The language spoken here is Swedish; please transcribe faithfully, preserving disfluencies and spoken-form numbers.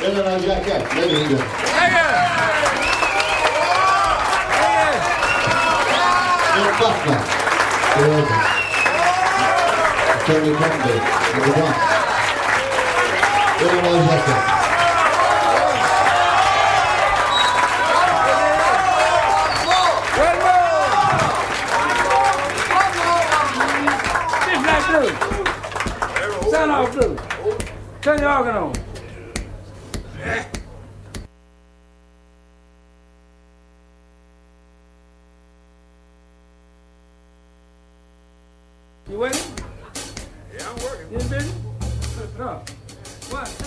Elena Jacka, Leningrad. En Batman. Tony Conde. Elena Jacka. Turn off blue. Turn your organ on. You waiting? Yeah, I'm working. You busy? No.